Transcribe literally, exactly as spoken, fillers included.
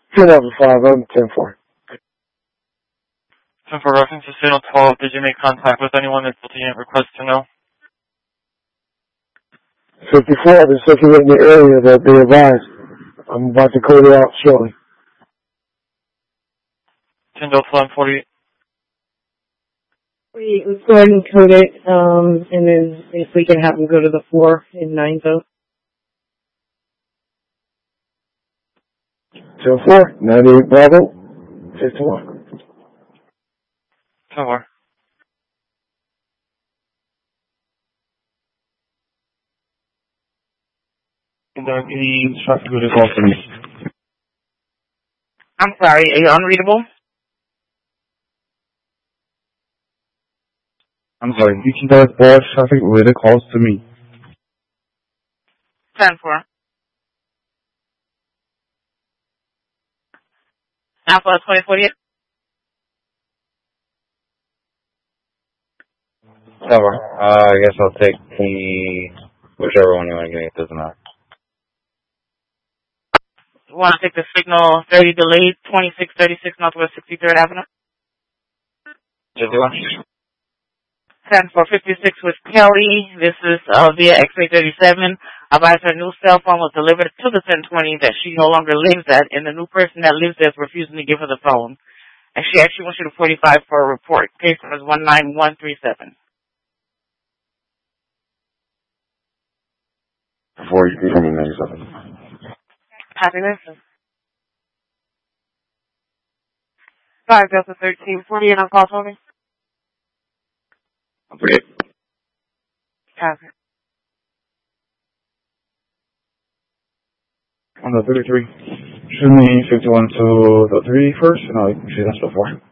ten over five, I'm ten four. ten for reference to signal twelve, did you make contact with anyone that the unit requests to know? fifty-four, I've been circulating the area that they advised. I'm about to code it out shortly. ten Delta forty-eight. We, let's go ahead and code it, um, and then if we can have them go to the floor in nine zone. ten four, ninety-eight Bravo, fifty-one. ten four. Any traffic with a call for me? I'm sorry, are you unreadable? I'm sorry, you can direct all traffic related calls to me. ten four. Alpha twenty forty-eight. Cover. Uh, I guess I'll take the, whichever one you want to give me, it doesn't matter. You want to take the signal thirty delayed, twenty-six thirty-six Northwest sixty-third Avenue? fifty-one? ten four fifty-six with Kelly. This is uh, via X-ray thirty-seven. Advised her new cell phone was delivered to the ten twenty that she no longer lives at, and the new person that lives there is refusing to give her the phone. And she actually wants you to forty-five for a report. Case number is one nine one three seven. Before you can come in ninety-seven. Happiness. five Delta thirteen forty-eight on call, Tony. Okay. Copy. On the thirty-three. Shoot me fifty-one to the three first, and I'll see that's before.